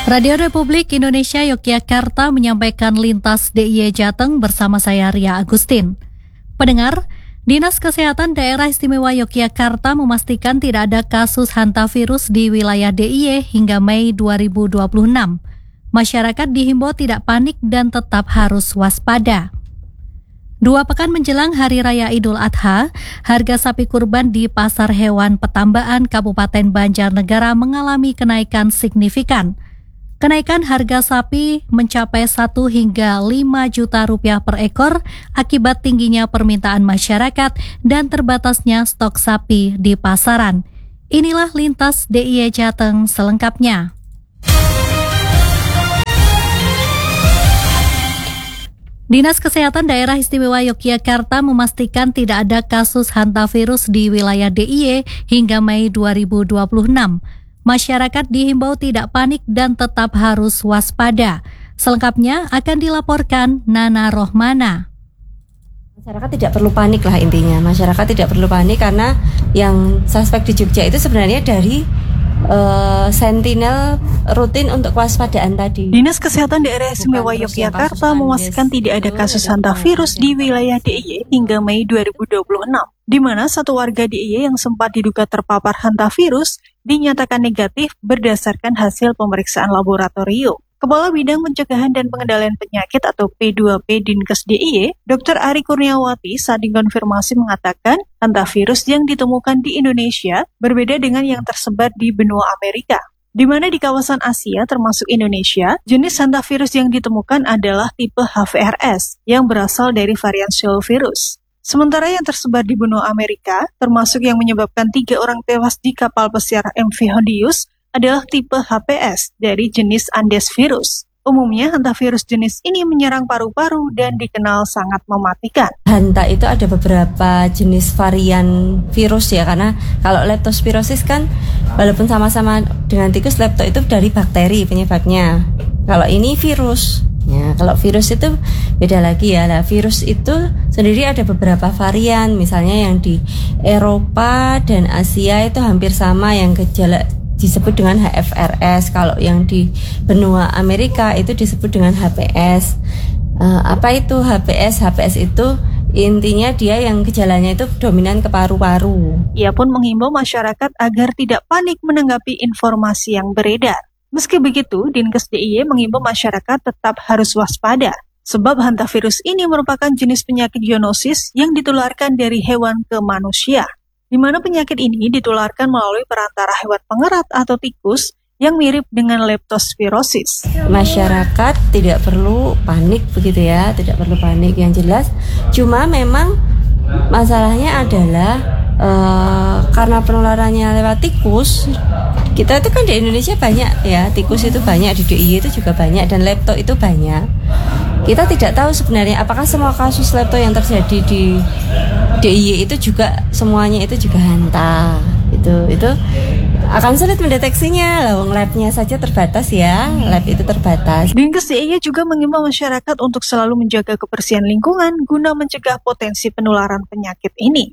Radio Republik Indonesia Yogyakarta menyampaikan lintas DIY Jateng bersama saya Ria Agustin. Pendengar, Dinas Kesehatan Daerah Istimewa Yogyakarta memastikan tidak ada kasus hantavirus di wilayah DIY hingga Mei 2026. Masyarakat dihimbau tidak panik dan tetap harus waspada. 2 pekan menjelang Hari Raya Idul Adha, harga sapi kurban di Pasar Hewan Petambakan Kabupaten Banjarnegara mengalami kenaikan signifikan. Kenaikan harga sapi mencapai 1 hingga 5 juta rupiah per ekor akibat tingginya permintaan masyarakat dan terbatasnya stok sapi di pasaran. Inilah lintas DIY Jateng selengkapnya. Dinas Kesehatan Daerah Istimewa Yogyakarta memastikan tidak ada kasus hantavirus di wilayah DIY hingga Mei 2026. Masyarakat dihimbau tidak panik dan tetap harus waspada. Selengkapnya akan dilaporkan Nana Rohmana. Masyarakat tidak perlu panik lah intinya. Masyarakat tidak perlu panik karena yang suspek di Jogja itu sebenarnya dari sentinel rutin untuk kewaspadaan tadi. Dinas Kesehatan Daerah Istimewa Yogyakarta memastikan tidak ada kasus hantavirus di wilayah DIY hingga Mei 2026, di mana satu warga DIY yang sempat diduga terpapar hantavirus dinyatakan negatif berdasarkan hasil pemeriksaan laboratorium. Kepala Bidang Pencegahan dan Pengendalian Penyakit atau P2P Dinkes DIY, Dr. Ari Kurniawati saat dikonfirmasi mengatakan hantavirus yang ditemukan di Indonesia berbeda dengan yang tersebar di benua Amerika, di mana di kawasan Asia termasuk Indonesia, jenis hantavirus yang ditemukan adalah tipe HVRS yang berasal dari varian Shell virus. Sementara yang tersebar di benua Amerika, termasuk yang menyebabkan 3 orang tewas di kapal pesiar MV Hondius, adalah tipe HPS dari jenis Andes virus. Umumnya hantavirus jenis ini menyerang paru-paru dan dikenal sangat mematikan. Hanta itu ada beberapa jenis varian virus ya, karena kalau leptospirosis kan walaupun sama-sama dengan tikus, lepto itu dari bakteri penyebabnya. Kalau ini virus. Ya, kalau virus itu beda lagi ya. Nah, virus itu sendiri ada beberapa varian, misalnya yang di Eropa dan Asia itu hampir sama, yang gejala disebut dengan HFRS. Kalau yang di benua Amerika itu disebut dengan HPS. Apa itu HPS? HPS itu intinya dia yang gejalanya itu dominan ke paru-paru. Ia pun menghimbau masyarakat agar tidak panik menanggapi informasi yang beredar. Meski begitu, Dinkes DIY menghimbau masyarakat tetap harus waspada, sebab hantavirus ini merupakan jenis penyakit zoonosis yang ditularkan dari hewan ke manusia, di mana penyakit ini ditularkan melalui perantara hewan pengerat atau tikus yang mirip dengan leptospirosis. Masyarakat tidak perlu panik begitu ya, tidak perlu panik. Yang jelas, cuma memang masalahnya adalah karena penularannya lewat tikus. Kita itu kan di Indonesia banyak ya, tikus itu banyak, di DIY itu juga banyak, dan lepto itu banyak. Kita tidak tahu sebenarnya apakah semua kasus lepto yang terjadi di DIY itu juga semuanya itu juga hanta. Itu akan sulit mendeteksinya. Lawang labnya saja terbatas ya, lab itu terbatas. Dinkes DIY juga mengimbau masyarakat untuk selalu menjaga kebersihan lingkungan guna mencegah potensi penularan penyakit ini.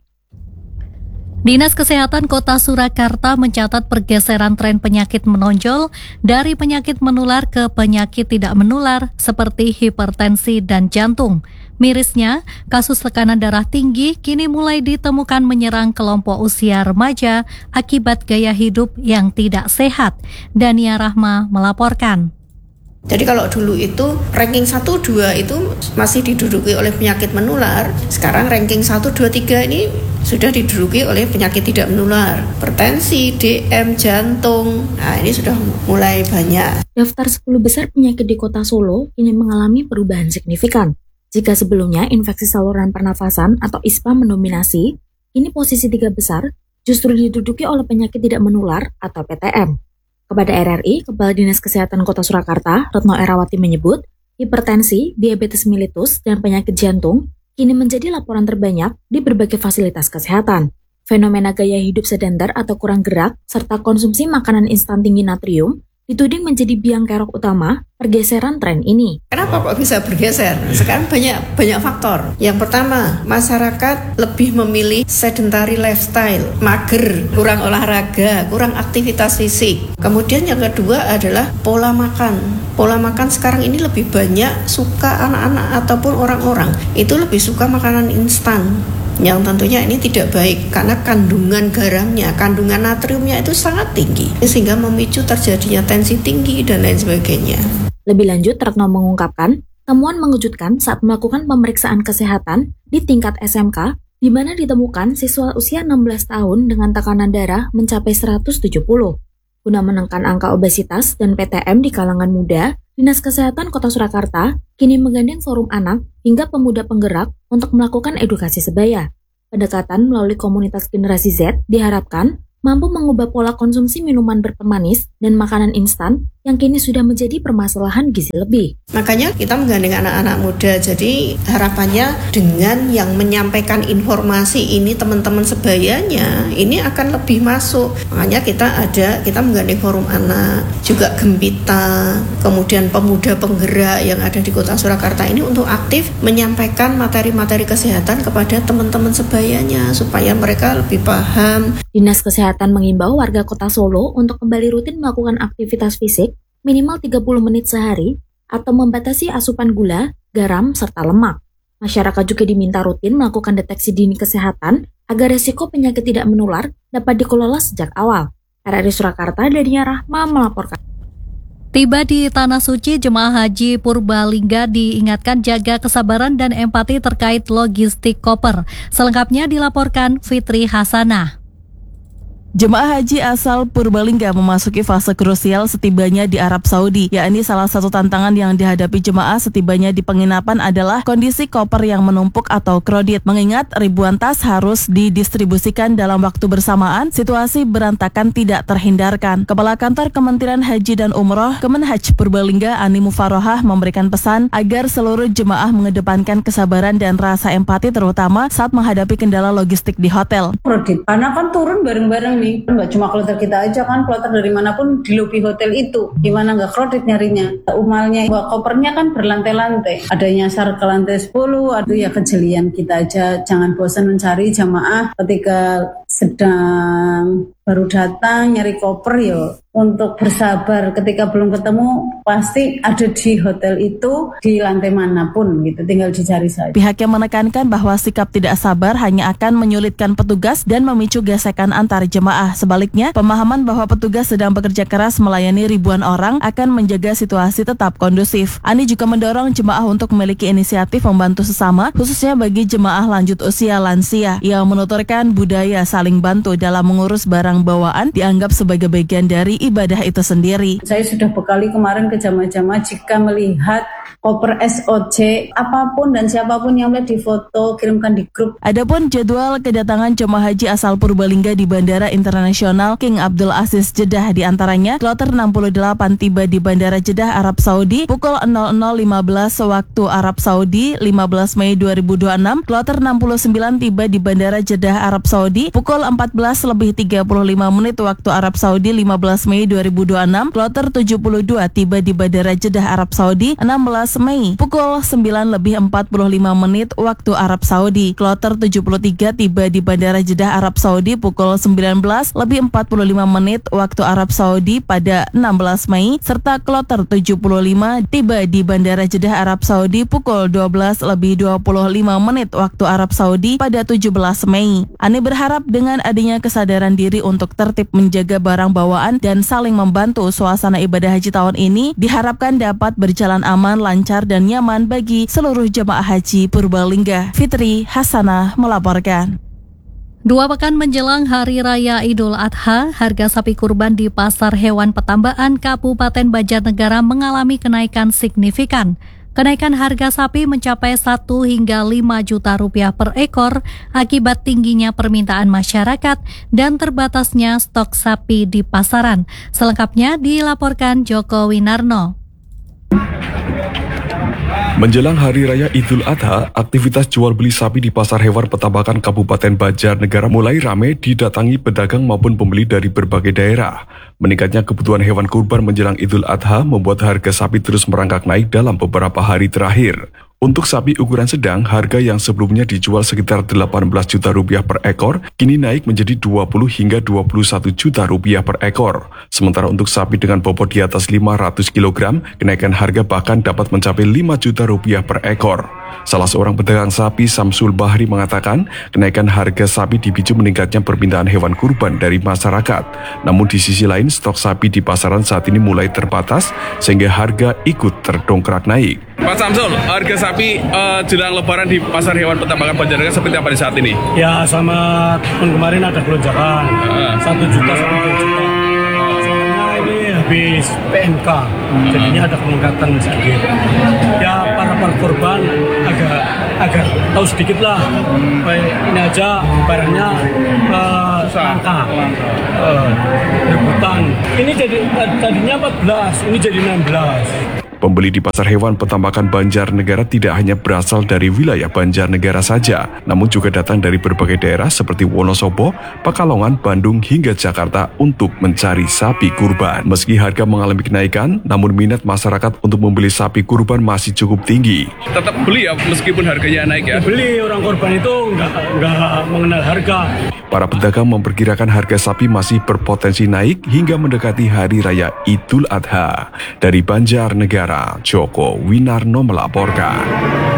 Dinas Kesehatan Kota Surakarta mencatat pergeseran tren penyakit menonjol dari penyakit menular ke penyakit tidak menular seperti hipertensi dan jantung. Mirisnya, kasus tekanan darah tinggi kini mulai ditemukan menyerang kelompok usia remaja akibat gaya hidup yang tidak sehat. Dania Rahma melaporkan. Jadi kalau dulu itu ranking 1, 2 itu masih diduduki oleh penyakit menular. Sekarang ranking 1, 2, 3 ini sudah diduduki oleh penyakit tidak menular. Hipertensi, DM, jantung, nah ini sudah mulai banyak. Daftar 10 besar penyakit di kota Solo ini mengalami perubahan signifikan. Jika sebelumnya infeksi saluran pernafasan atau ISPA mendominasi, kini posisi 3 besar justru diduduki oleh penyakit tidak menular atau PTM. Kepada RRI, Kepala Dinas Kesehatan Kota Surakarta, Retno Erawati menyebut, hipertensi, diabetes mellitus, dan penyakit jantung kini menjadi laporan terbanyak di berbagai fasilitas kesehatan. Fenomena gaya hidup sedentar atau kurang gerak, serta konsumsi makanan instan tinggi natrium dituding menjadi biang kerok utama pergeseran tren ini. Kenapa kok bisa bergeser? Sekarang banyak faktor. Yang pertama, masyarakat lebih memilih sedentary lifestyle, mager, kurang olahraga, kurang aktivitas fisik. Kemudian yang kedua adalah pola makan. Pola makan sekarang ini lebih banyak suka anak-anak ataupun orang-orang itu lebih suka makanan instan. Yang tentunya ini tidak baik karena kandungan garamnya, kandungan natriumnya itu sangat tinggi sehingga memicu terjadinya tensi tinggi dan lain sebagainya. Lebih lanjut, Retno mengungkapkan temuan mengejutkan saat melakukan pemeriksaan kesehatan di tingkat SMK di mana ditemukan siswa usia 16 tahun dengan tekanan darah mencapai 170. Guna menekan angka obesitas dan PTM di kalangan muda, Dinas Kesehatan Kota Surakarta kini menggandeng forum anak hingga pemuda penggerak untuk melakukan edukasi sebaya. Pendekatan melalui komunitas generasi Z diharapkan mampu mengubah pola konsumsi minuman berpemanis dan makanan instan yang kini sudah menjadi permasalahan gizi lebih. Makanya kita menggandeng anak-anak muda, jadi harapannya dengan yang menyampaikan informasi ini teman-teman sebayanya, ini akan lebih masuk. Makanya kita menggandeng forum anak, juga Gembita, kemudian pemuda penggerak yang ada di Kota Surakarta ini untuk aktif menyampaikan materi-materi kesehatan kepada teman-teman sebayanya supaya mereka lebih paham. Dinas Kesehatan mengimbau warga Kota Solo untuk kembali rutin melakukan aktivitas fisik minimal 30 menit sehari atau membatasi asupan gula, garam, serta lemak. Masyarakat juga diminta rutin melakukan deteksi dini kesehatan agar risiko penyakit tidak menular dapat dikelola sejak awal. RRI Surakarta, Dania Rahma melaporkan. Tiba di Tanah Suci, jemaah haji Purbalingga diingatkan jaga kesabaran dan empati terkait logistik koper. Selengkapnya dilaporkan Fitri Hasanah. Jemaah haji asal Purbalingga memasuki fase krusial setibanya di Arab Saudi, yakni salah satu tantangan yang dihadapi jemaah setibanya di penginapan adalah kondisi koper yang menumpuk atau krodit. Mengingat ribuan tas harus didistribusikan dalam waktu bersamaan, situasi berantakan tidak terhindarkan. Kepala Kantor Kementerian Haji dan Umroh Kemenhaj Purbalingga Ani Mufarohah memberikan pesan agar seluruh jemaah mengedepankan kesabaran dan rasa empati terutama saat menghadapi kendala logistik di hotel. Kredit, karena kan turun bareng-bareng nih. Nggak cuma kloter kita aja kan, kloter dari manapun di lobi hotel itu. Gimana nggak kredit nyarinya? Umalnya, kopernya kan berlantai-lantai. Ada yang nyasar ke lantai 10, ada ya kejelian kita aja. Jangan bosan mencari jamaah ketika sedang baru datang nyari koper ya. Untuk bersabar, ketika belum ketemu pasti ada di hotel itu di lantai manapun gitu, tinggal dicari saja. Pihaknya menekankan bahwa sikap tidak sabar hanya akan menyulitkan petugas dan memicu gesekan antar jemaah. Sebaliknya, pemahaman bahwa petugas sedang bekerja keras melayani ribuan orang akan menjaga situasi tetap kondusif. Ani juga mendorong jemaah untuk memiliki inisiatif membantu sesama, khususnya bagi jemaah lanjut usia lansia. Ia menuturkan budaya saling bantu dalam mengurus barang bawaan dianggap sebagai bagian dari ibadah itu sendiri. Saya sudah bekali kemarin ke jamaah-jamaah jika melihat koper SOC apapun dan siapapun yang melihat di foto kirimkan di grup. Adapun jadwal kedatangan jemaah haji asal Purbalingga di Bandara Internasional King Abdul Aziz Jeddah diantaranya kloter 68 tiba di Bandara Jeddah Arab Saudi pukul 00.15 waktu Arab Saudi 15 Mei 2026, kloter 69 tiba di Bandara Jeddah Arab Saudi pukul 14:35 waktu Arab Saudi 15 Mei 2026, kloter 72 tiba di Bandara Jeddah Arab Saudi 16 Mei pukul 9:45 waktu Arab Saudi, kloter 73 tiba di Bandara Jeddah Arab Saudi pukul 19:45 waktu Arab Saudi pada 16 Mei, serta kloter 75 tiba di Bandara Jeddah Arab Saudi pukul 12:25 waktu Arab Saudi pada 17 Mei. Ani berharap dengan adanya kesadaran diri untuk tertib menjaga barang bawaan dan saling membantu, suasana ibadah haji tahun ini diharapkan dapat berjalan aman, lancar, dan nyaman bagi seluruh jemaah haji Purbalingga. Fitri Hasanah melaporkan. 2 pekan menjelang Hari Raya Idul Adha, harga sapi kurban di Pasar Hewan Petambakan Kabupaten Banjarnegara mengalami kenaikan signifikan. Kenaikan harga sapi mencapai 1 hingga 5 juta rupiah per ekor akibat tingginya permintaan masyarakat dan terbatasnya stok sapi di pasaran. Selengkapnya dilaporkan Joko Winarno. Menjelang Hari Raya Idul Adha, aktivitas jual beli sapi di Pasar Hewan Petambakan Kabupaten Banjarnegara mulai ramai didatangi pedagang maupun pembeli dari berbagai daerah. Meningkatnya kebutuhan hewan kurban menjelang Idul Adha membuat harga sapi terus merangkak naik dalam beberapa hari terakhir. Untuk sapi ukuran sedang, harga yang sebelumnya dijual sekitar 18 juta rupiah per ekor, kini naik menjadi 20 hingga 21 juta rupiah per ekor. Sementara untuk sapi dengan bobot di atas 500 kg, kenaikan harga bahkan dapat mencapai 5 juta rupiah per ekor. Salah seorang pedagang sapi, Samsul Bahri, mengatakan kenaikan harga sapi dipicu meningkatnya permintaan hewan kurban dari masyarakat. Namun di sisi lain, stok sapi di pasaran saat ini mulai terbatas sehingga harga ikut terdongkrak naik. Pak Samsul, harga sapi jelang lebaran di Pasar Hewan Petambakan Banjarnegara seperti apa di saat ini? Ya, sama tahun kemarin ada lonjakan 1 juta sampai 2 juta. Soalnya ini habis PMK, jadinya ada peningkatan sedikit. Ya, para korban agak tahu sedikit lah. Ini aja barangnya langka, rebutan. Ini tadinya 14, ini jadi 16. Pembeli di Pasar Hewan Petambakan Banjarnegara tidak hanya berasal dari wilayah Banjarnegara saja, namun juga datang dari berbagai daerah seperti Wonosobo, Pekalongan, Bandung, hingga Jakarta untuk mencari sapi kurban. Meski harga mengalami kenaikan, namun minat masyarakat untuk membeli sapi kurban masih cukup tinggi. Tetap beli ya, meskipun harganya naik ya? Beli, orang kurban itu nggak mengenal harga. Para pedagang memperkirakan harga sapi masih berpotensi naik hingga mendekati Hari Raya Idul Adha. Dari Banjarnegara, Joko Winarno melaporkan.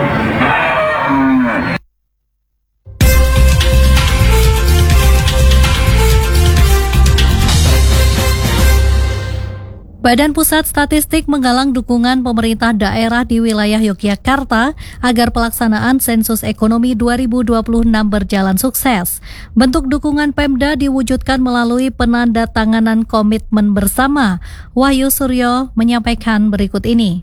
Badan Pusat Statistik menggalang dukungan pemerintah daerah di wilayah Yogyakarta agar pelaksanaan sensus ekonomi 2026 berjalan sukses. Bentuk dukungan Pemda diwujudkan melalui penandatanganan komitmen bersama. Wahyu Suryo menyampaikan berikut ini.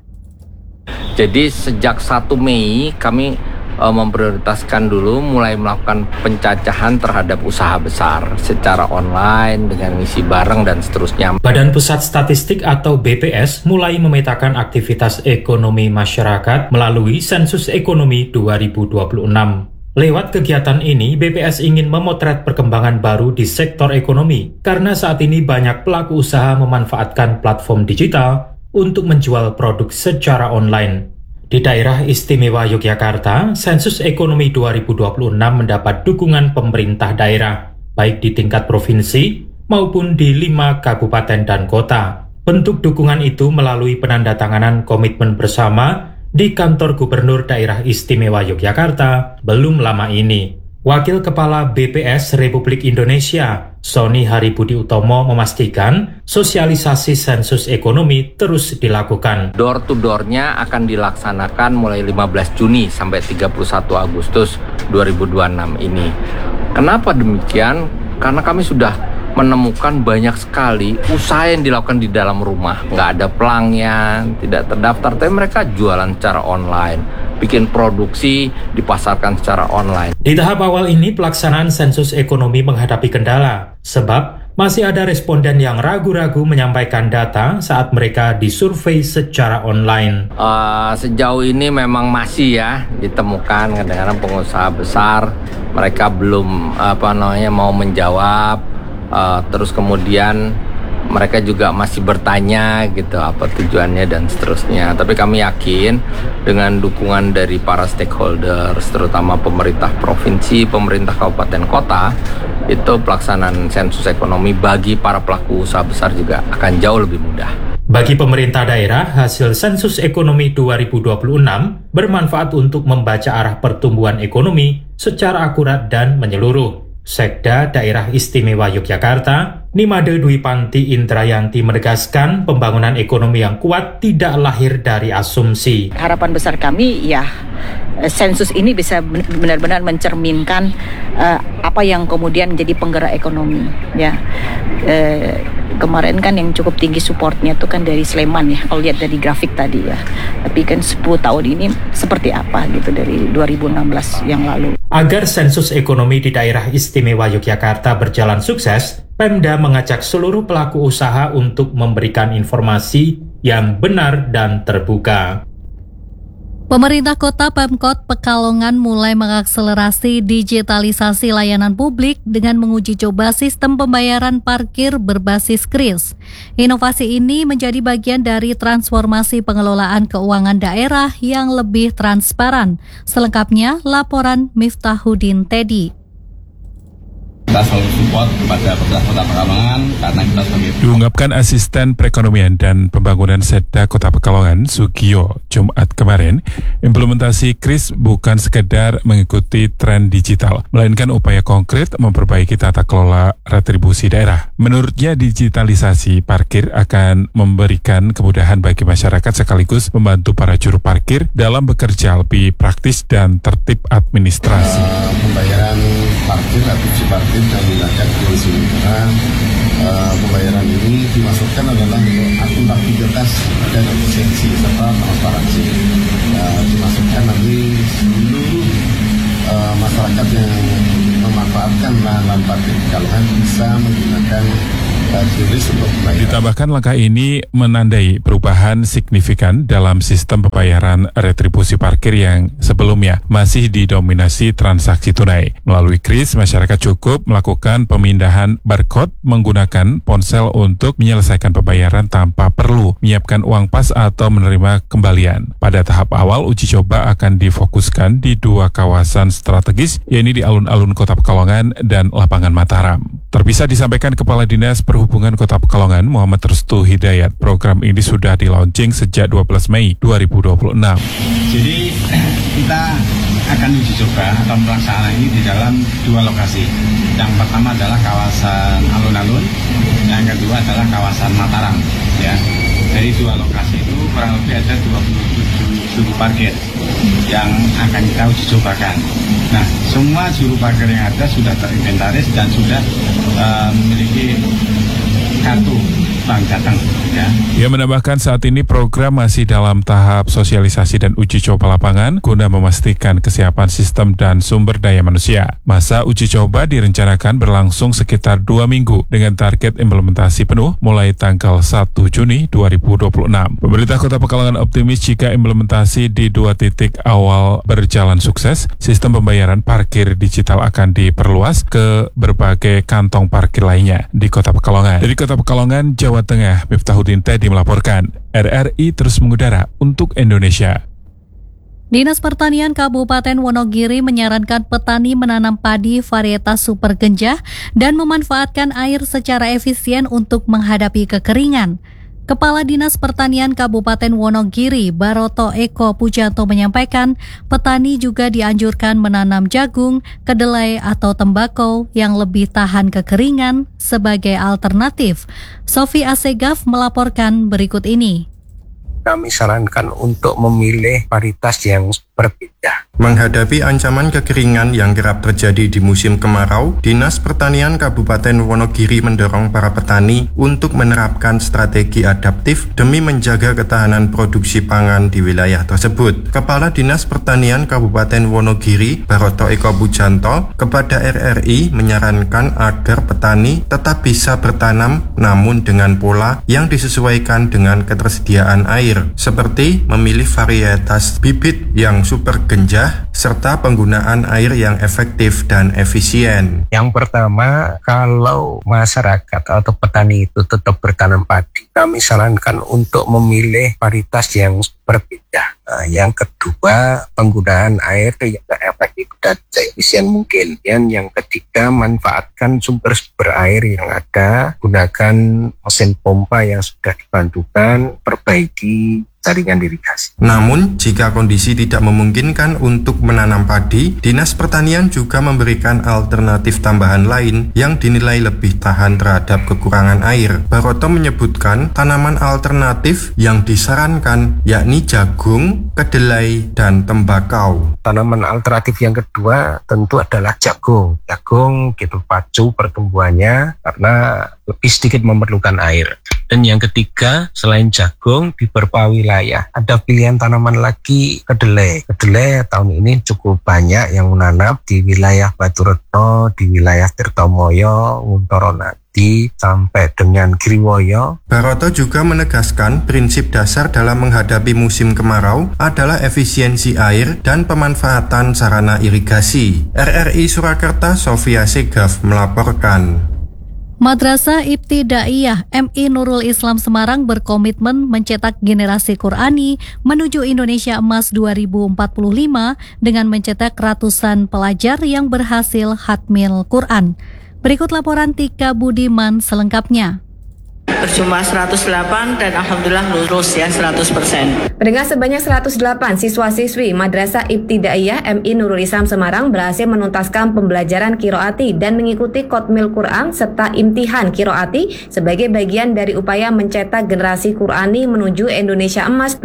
Jadi sejak 1 Mei kami memprioritaskan dulu mulai melakukan pencacahan terhadap usaha besar secara online dengan ngisi bareng dan seterusnya. Badan Pusat Statistik atau BPS mulai memetakan aktivitas ekonomi masyarakat melalui sensus ekonomi 2026. Lewat kegiatan ini, BPS ingin memotret perkembangan baru di sektor ekonomi karena saat ini banyak pelaku usaha memanfaatkan platform digital untuk menjual produk secara online. Di daerah istimewa Yogyakarta, sensus ekonomi 2026 mendapat dukungan pemerintah daerah, baik di tingkat provinsi maupun di 5 kabupaten dan kota. Bentuk dukungan itu melalui penandatanganan komitmen bersama di kantor Gubernur Daerah Istimewa Yogyakarta belum lama ini. Wakil Kepala BPS Republik Indonesia, Sony Haribudi Utomo, memastikan sosialisasi sensus ekonomi terus dilakukan. Door-to-door-nya akan dilaksanakan mulai 15 Juni sampai 31 Agustus 2026 ini. Kenapa demikian? Karena kami sudah menemukan banyak sekali usaha yang dilakukan di dalam rumah. Nggak ada pelangnya, tidak terdaftar, tapi mereka jualan secara online, bikin produksi, dipasarkan secara online. Di tahap awal ini pelaksanaan sensus ekonomi menghadapi kendala, sebab masih ada responden yang ragu-ragu menyampaikan data saat mereka disurvei secara online. Sejauh ini memang masih ya ditemukan kadang-kadang pengusaha besar, mereka belum mau menjawab. Terus kemudian mereka juga masih bertanya gitu apa tujuannya dan seterusnya. Tapi kami yakin dengan dukungan dari para stakeholders, terutama pemerintah provinsi, pemerintah kabupaten kota, itu pelaksanaan sensus ekonomi bagi para pelaku usaha besar juga akan jauh lebih mudah. Bagi pemerintah daerah, hasil sensus ekonomi 2026 bermanfaat untuk membaca arah pertumbuhan ekonomi secara akurat dan menyeluruh. Sekda Daerah Istimewa Yogyakarta, Nimade Dwi Panti Indrayanti menegaskan pembangunan ekonomi yang kuat tidak lahir dari asumsi. Harapan besar kami ya sensus ini bisa benar-benar mencerminkan apa yang kemudian menjadi penggerak ekonomi ya. Kemarin kan yang cukup tinggi supportnya itu kan dari Sleman ya, kalau lihat dari grafik tadi ya. Tapi kan 10 tahun ini seperti apa gitu dari 2016 yang lalu. Agar sensus ekonomi di daerah istimewa Yogyakarta berjalan sukses, Pemda mengajak seluruh pelaku usaha untuk memberikan informasi yang benar dan terbuka. Pemerintah Kota Pemkot Pekalongan mulai mengakselerasi digitalisasi layanan publik dengan menguji coba sistem pembayaran parkir berbasis KRIS. Inovasi ini menjadi bagian dari transformasi pengelolaan keuangan daerah yang lebih transparan. Selengkapnya, laporan Miftahudin Teddy. Kita selalu support kepada Kota Pekalongan karena kita sebagai diungkapkan Asisten Perekonomian dan Pembangunan Setda Kota Pekalongan Sugio Jumat kemarin. Implementasi KRIS bukan sekedar mengikuti tren digital, melainkan upaya konkret memperbaiki tata kelola retribusi daerah. Menurutnya, digitalisasi parkir akan memberikan kemudahan bagi masyarakat sekaligus membantu para juru parkir dalam bekerja lebih praktis dan tertib administrasi. Pembayaran parkir atau parkir dan wilayah di sini karena pembayaran ini dimasukkan adalah akuntabilitas dan efisiensi serta transparansi. Dimasukkan nanti seluruh masyarakat yang memanfaatkan lahan parkir Pekalongan bisa menggunakan KRIS untuk pembayaran. Ditambahkan langkah ini menandai perubahan signifikan dalam sistem pembayaran retribusi parkir yang sebelumnya masih didominasi transaksi tunai. Melalui KRIS, masyarakat cukup melakukan pemindahan barcode menggunakan ponsel untuk menyelesaikan pembayaran tanpa perlu menyiapkan uang pas atau menerima kembalian. Pada tahap awal, uji coba akan difokuskan di 2 kawasan strategis, yaitu di alun-alun Kota Pekalongan dan Lapangan Mataram. Terpisah disampaikan Kepala Dinas Perhubungan Kota Pekalongan Muhammad Restu Hidayat, program ini sudah di-launching sejak 12 Mei 2026. Jadi kita akan uji coba atau pelaksanaan ini di dalam 2 lokasi. Yang pertama adalah kawasan alun-alun, yang kedua adalah kawasan Mataram. Ya, dari 2 lokasi itu kurang lebih ada 27 juru parkir yang akan kita uji cobakan. Nah, semua juru parkir yang ada sudah terinventaris dan sudah memiliki kartu Bank Jateng. Ya. Ia menambahkan saat ini program masih dalam tahap sosialisasi dan uji coba lapangan guna memastikan kesiapan sistem dan sumber daya manusia. Masa uji coba direncanakan berlangsung sekitar 2 minggu dengan target implementasi penuh mulai tanggal 1 Juni 2026. Pemerintah Kota Pekalongan optimis jika implementasi di 2 titik awal berjalan sukses, sistem pembayaran parkir digital akan diperluas ke berbagai kantong parkir lainnya di Kota Pekalongan. Dari Kota Pekalongan, Jawa Tengah, Miftahudin Teddy melaporkan. RRI terus mengudara untuk Indonesia. Dinas Pertanian Kabupaten Wonogiri menyarankan petani menanam padi varietas super genjah dan memanfaatkan air secara efisien untuk menghadapi kekeringan. Kepala Dinas Pertanian Kabupaten Wonogiri, Baroto Eko Pujanto menyampaikan, petani juga dianjurkan menanam jagung, kedelai atau tembakau yang lebih tahan kekeringan sebagai alternatif. Sofi Asegaf melaporkan berikut ini. Kami sarankan untuk memilih varietas yang berbeda. Menghadapi ancaman kekeringan yang kerap terjadi di musim kemarau, Dinas Pertanian Kabupaten Wonogiri mendorong para petani untuk menerapkan strategi adaptif demi menjaga ketahanan produksi pangan di wilayah tersebut. Kepala Dinas Pertanian Kabupaten Wonogiri, Baroto Eko Pujanto, kepada RRI menyarankan agar petani tetap bisa bertanam namun dengan pola yang disesuaikan dengan ketersediaan air, seperti memilih varietas bibit yang super genjah, serta penggunaan air yang efektif dan efisien. Yang pertama, kalau masyarakat atau petani itu tetap bertanam padi, kami sarankan untuk memilih varietas yang berbeda. Yang kedua, penggunaan air yang efektif dan seefisien mungkin. Dan yang ketiga, manfaatkan sumber-sumber air yang ada, gunakan mesin pompa yang sudah dibantukan, perbaiki jaringan irigasi. Namun, jika kondisi tidak memungkinkan untuk menanam padi, Dinas Pertanian juga memberikan alternatif tambahan lain yang dinilai lebih tahan terhadap kekurangan air. Baroto menyebutkan tanaman alternatif yang disarankan yakni jagung, kedelai, dan tembakau. Tanaman alternatif yang kedua tentu adalah jagung. Jagung gitu pacu pertumbuhannya karena lebih sedikit memerlukan air. Dan yang ketiga, selain jagung di beberapa wilayah ada pilihan tanaman lagi kedelai. Kedelai tahun ini cukup banyak yang menanam di wilayah Baturetno, di wilayah Tirtomoyo, Wuntoronadi, sampai dengan Griwoyo. Baroto juga menegaskan prinsip dasar dalam menghadapi musim kemarau adalah efisiensi air dan pemanfaatan sarana irigasi. RRI Surakarta, Sofia Segaf melaporkan. Madrasah Ibtidaiyah MI Nurul Islam Semarang berkomitmen mencetak generasi Qurani menuju Indonesia Emas 2045 dengan mencetak ratusan pelajar yang berhasil khatmil Quran. Berikut laporan Tika Budiman selengkapnya. Berjumlah 108 dan alhamdulillah lulus ya 100%. Dengan sebanyak 108 siswa-siswi Madrasah Ibtidaiyah MI Nurul Islam Semarang berhasil menuntaskan pembelajaran qiraati dan mengikuti khatmil Quran serta imtihan qiraati sebagai bagian dari upaya mencetak generasi Qurani menuju Indonesia Emas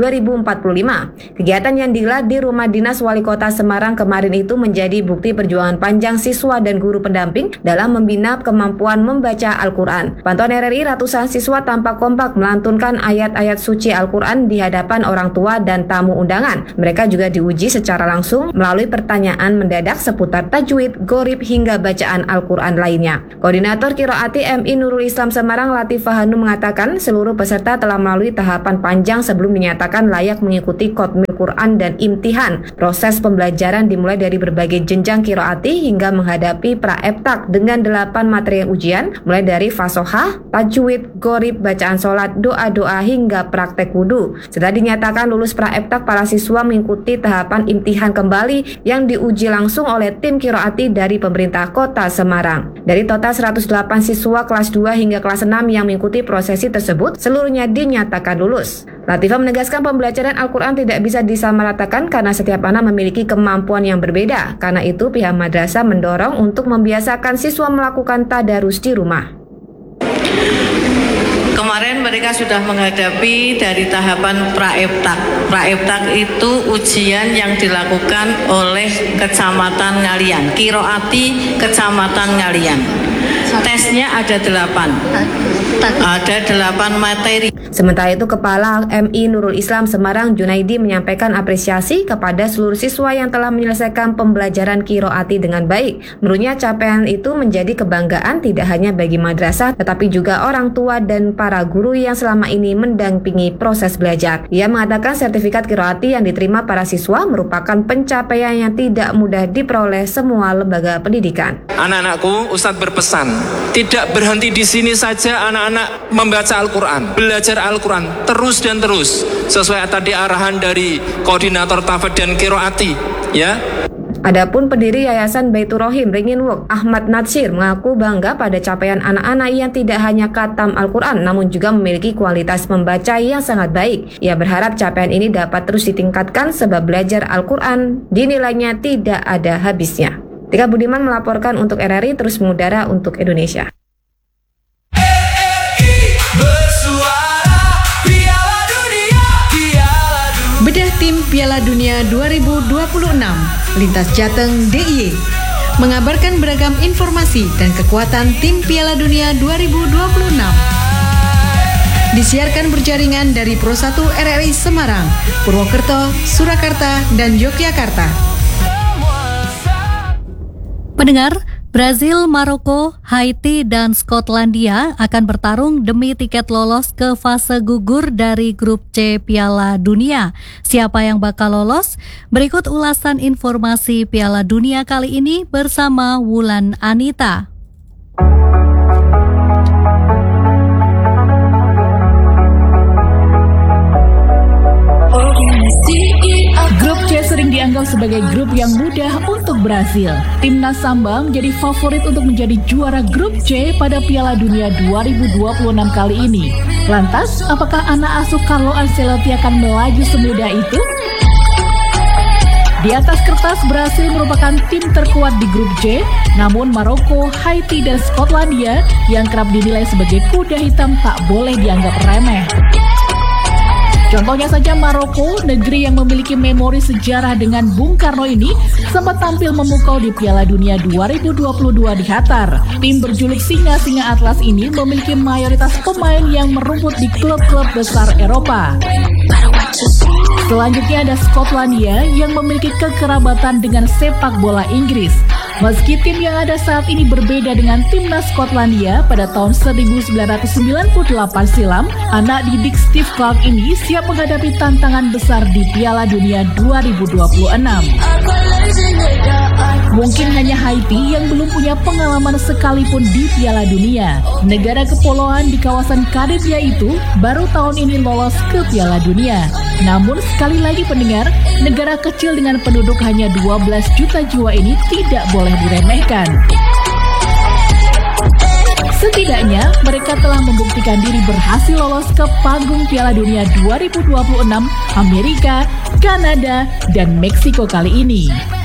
2045. Kegiatan yang digelar di Rumah Dinas Wali Kota Semarang kemarin itu menjadi bukti perjuangan panjang siswa dan guru pendamping dalam membina kemampuan membaca Al-Quran. Pantauan RRI, ratusan siswa tampak kompak melantunkan ayat-ayat suci Al-Quran di hadapan orang tua dan tamu undangan. Mereka juga diuji secara langsung melalui pertanyaan mendadak seputar tajwid, gharib hingga bacaan Al-Quran lainnya. Koordinator Qiraati MI Nurul Islam Semarang Latifah Hanum mengatakan seluruh peserta telah melalui tahapan panjang sebelum dinyatakan layak mengikuti khatmil Quran dan imtihan. Proses pembelajaran dimulai dari berbagai jenjang qiraati hingga menghadapi pra-ebtak dengan 8 materi ujian, mulai dari fasohah, tajwid, gharib, bacaan sholat, doa-doa hingga praktek wudhu. Setelah dinyatakan lulus pra-ebtak, para siswa mengikuti tahapan imtihan kembali yang diuji langsung oleh tim qiraati dari pemerintah Kota Semarang. Dari total 108 siswa kelas 2 hingga kelas 6 yang mengikuti prosesi tersebut, seluruhnya dinyatakan lulus. Latifah menegaskan pembelajaran Al-Quran tidak bisa disamaratakan karena setiap anak memiliki kemampuan yang berbeda. Karena itu pihak madrasah mendorong untuk membiasakan siswa melakukan tadarus di rumah. Kemarin mereka sudah menghadapi dari tahapan pra-ebtak. Pra-ebtak itu ujian yang dilakukan oleh Kecamatan Ngalian, Qiraati Kecamatan Ngalian. Tesnya ada 8 materi. Sementara itu, Kepala MI Nurul Islam Semarang Junaidi menyampaikan apresiasi kepada seluruh siswa yang telah menyelesaikan pembelajaran qiraati dengan baik. Menurutnya capaian itu menjadi kebanggaan tidak hanya bagi madrasah, tetapi juga orang tua dan para guru yang selama ini mendampingi proses belajar. Ia mengatakan sertifikat qiraati yang diterima para siswa merupakan pencapaian yang tidak mudah diperoleh semua lembaga pendidikan. Anak-anakku, Ustadz berpesan, tidak berhenti di sini saja anak-anak membaca Al-Quran, belajar Al-Quran terus dan terus sesuai tadi arahan dari koordinator Tafidz dan Qiraati, ya. Adapun pendiri Yayasan Baitur Rohim Ringinwok Ahmad Natsir mengaku bangga pada capaian anak-anak yang tidak hanya khatam Al-Quran namun juga memiliki kualitas membaca yang sangat baik. Ia berharap capaian ini dapat terus ditingkatkan sebab belajar Al-Quran dinilainya tidak ada habisnya. Tika Budiman melaporkan untuk RRI terus mengudara untuk Indonesia. Bedah tim Piala Dunia 2026 Lintas Jateng DIY mengabarkan beragam informasi dan kekuatan tim Piala Dunia 2026. Disiarkan berjaringan dari Pro 1 RRI Semarang, Purwokerto, Surakarta, dan Yogyakarta. Pendengar, Brazil, Maroko, Haiti, dan Skotlandia akan bertarung demi tiket lolos ke fase gugur dari grup C Piala Dunia. Siapa yang bakal lolos? Berikut ulasan informasi Piala Dunia kali ini bersama Wulan Anita. Grup C sering dianggap sebagai grup yang mudah untuk berhasil. Timnas Samba menjadi favorit untuk menjadi juara grup C pada Piala Dunia 2026 kali ini. Lantas, apakah anak asuh Carlo Ancelotti akan melaju semudah itu? Di atas kertas, Brasil merupakan tim terkuat di grup C, namun Maroko, Haiti, dan Skotlandia yang kerap dinilai sebagai kuda hitam tak boleh dianggap remeh. Contohnya saja Maroko, negeri yang memiliki memori sejarah dengan Bung Karno ini sempat tampil memukau di Piala Dunia 2022 di Qatar. Tim berjuluk Singa-Singa Atlas ini memiliki mayoritas pemain yang merumput di klub-klub besar Eropa. Selanjutnya ada Skotlandia yang memiliki kekerabatan dengan sepak bola Inggris. Meski tim yang ada saat ini berbeda dengan timnas Skotlandia pada tahun 1998 silam, anak didik Steve Clarke ini siap menghadapi tantangan besar di Piala Dunia 2026. Mungkin hanya Haiti yang belum punya pengalaman sekalipun di Piala Dunia. Negara kepulauan di kawasan Karibia itu baru tahun ini lolos ke Piala Dunia. Namun sekali lagi pendengar, negara kecil dengan penduduk hanya 12 juta jiwa ini tidak boleh diremehkan. Setidaknya, mereka telah membuktikan diri berhasil lolos ke panggung Piala Dunia 2026 Amerika, Kanada, dan Meksiko kali ini.